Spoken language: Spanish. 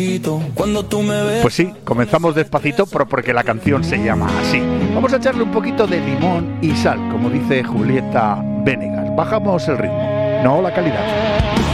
Pues sí, comenzamos despacito, pero porque la canción se llama así. Vamos a echarle un poquito de limón y sal, como dice Julieta Venegas. Bajamos el ritmo, no la calidad.